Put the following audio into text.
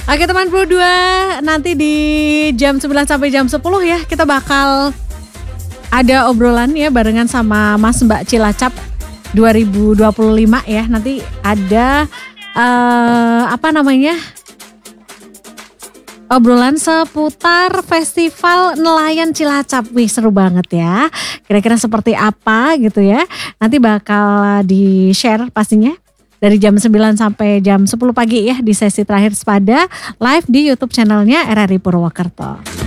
Oke teman Pro 2, nanti di jam 9 sampai jam 10 ya kita bakal ada obrolan ya barengan sama Mas Mbak Cilacap 2025 ya. Nanti ada obrolan seputar festival nelayan Cilacap. Wih seru banget ya. Kira-kira seperti apa gitu ya. Nanti bakal di-share pastinya. Dari jam 9 sampai jam 10 pagi ya di sesi terakhir Sepada live di YouTube channelnya RRI Purwokerto.